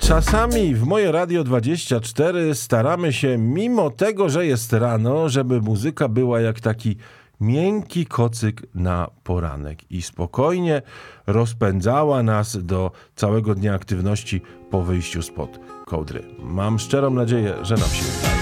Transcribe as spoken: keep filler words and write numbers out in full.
Czasami w Moje Radio dwadzieścia cztery staramy się, mimo tego, że jest rano, żeby muzyka była jak taki miękki kocyk na poranek i spokojnie rozpędzała nas do całego dnia aktywności po wyjściu spod kołdry. Mam szczerą nadzieję, że nam się uda.